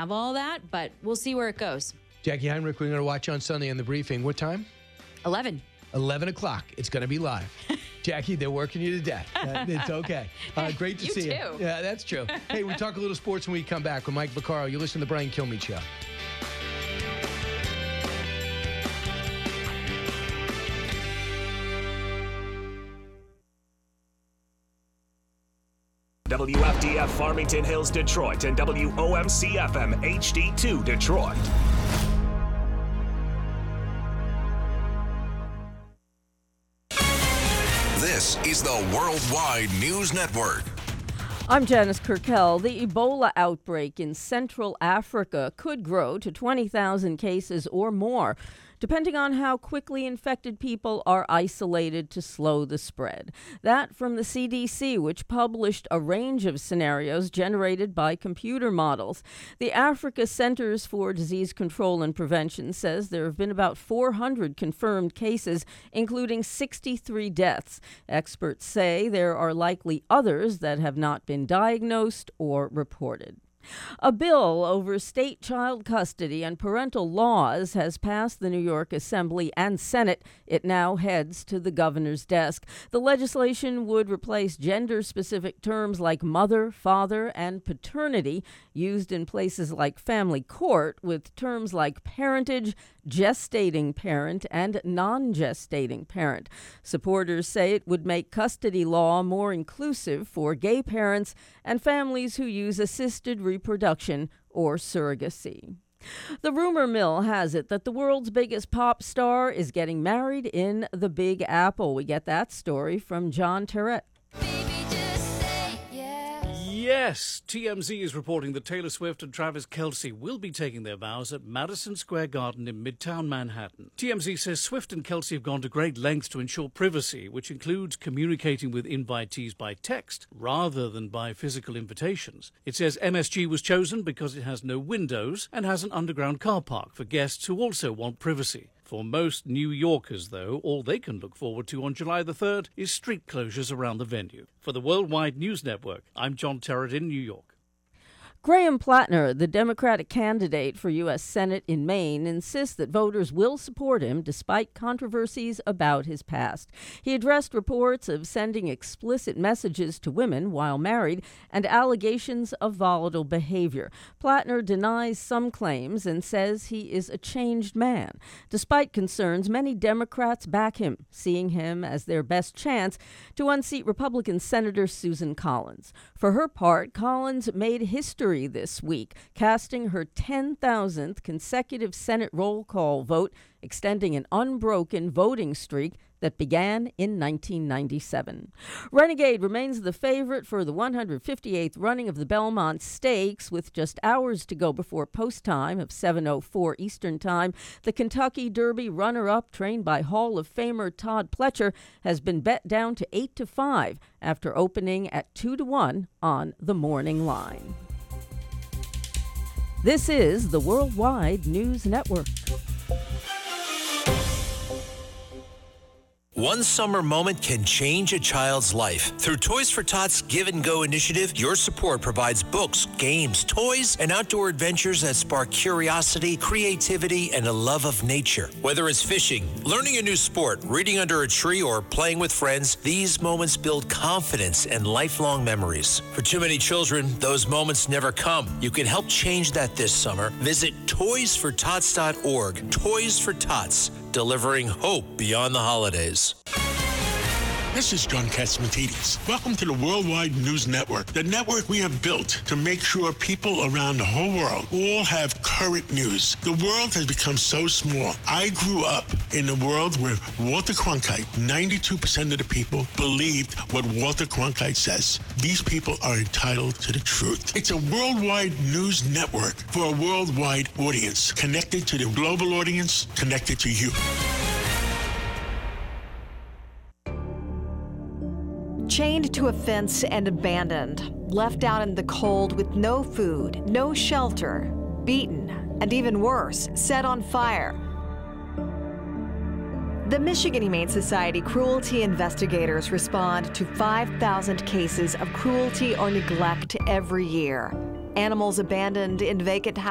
have all that, but we'll see where it goes. Jackie Heinrich, we're going to watch on Sunday on the briefing. What time? 11. 11 o'clock. It's going to be live. Jackie, they're working you to death. It's okay. Great to see you. Yeah, that's true. Hey, we talk a little sports when we come back with Mike Vaccaro. You listen to the Brian Kilmeade Show. WFDF Farmington Hills, Detroit, and WOMC FM HD2 Detroit. This is the Worldwide News Network. I'm Janice Kirkell. The Ebola outbreak in Central Africa could grow to 20,000 cases or more, depending on how quickly infected people are isolated to slow the spread. That from the CDC, which published a range of scenarios generated by computer models. The Africa Centers for Disease Control and Prevention says there have been about 400 confirmed cases, including 63 deaths. Experts say there are likely others that have not been diagnosed or reported. A bill over state child custody and parental laws has passed the New York Assembly and Senate. It now heads to the governor's desk. The legislation would replace gender-specific terms like mother, father, and paternity used in places like family court with terms like parentage, gestating parent, and non-gestating parent. Supporters say it would make custody law more inclusive for gay parents and families who use assisted reproduction or surrogacy. The rumor mill has it that the world's biggest pop star is getting married in the Big Apple. We get that story from John Terrett. Yes, TMZ is reporting that Taylor Swift and Travis Kelce will be taking their vows at Madison Square Garden in Midtown Manhattan. TMZ says Swift and Kelce have gone to great lengths to ensure privacy, which includes communicating with invitees by text rather than by physical invitations. It says MSG was chosen because it has no windows and has an underground car park for guests who also want privacy. For most New Yorkers, though, all they can look forward to on July the 3rd is street closures around the venue. For the Worldwide News Network, I'm John Terrett in New York. Graham Plattner, the Democratic candidate for U.S. Senate in Maine, insists that voters will support him despite controversies about his past. He addressed reports of sending explicit messages to women while married and allegations of volatile behavior. Plattner denies some claims and says he is a changed man. Despite concerns, many Democrats back him, seeing him as their best chance to unseat Republican Senator Susan Collins. For her part, Collins made history this week, casting her 10,000th consecutive Senate roll call vote, extending an unbroken voting streak that began in 1997. Renegade remains the favorite for the 158th running of the Belmont Stakes, with just hours to go before post time of 7:04 Eastern Time. The Kentucky Derby runner-up, trained by Hall of Famer Todd Pletcher, has been bet down to 8-5 after opening at 2-1 on the morning line. This is the Worldwide News Network. One summer moment can change a child's life. Through Toys for Tots Give and Go initiative, your support provides books, games, toys, and outdoor adventures that spark curiosity, creativity, and a love of nature. Whether it's fishing, learning a new sport, reading under a tree, or playing with friends, these moments build confidence and lifelong memories. For too many children, those moments never come. You can help change that this summer. Visit toysfortots.org. Toys for Tots, delivering hope beyond the holidays. This is John Catsimatidis. Welcome to the Worldwide News Network, the network we have built to make sure people around the whole world all have current news. The world has become so small. I grew up in a world where Walter Cronkite, 92% of the people believed what Walter Cronkite says. These people are entitled to the truth. It's a worldwide news network for a worldwide audience, connected to the global audience, connected to you. Chained to a fence and abandoned, left out in the cold with no food, no shelter, beaten, and even worse, set on fire. The Michigan Humane Society cruelty investigators respond to 5,000 cases of cruelty or neglect every year. Animals abandoned in vacant houses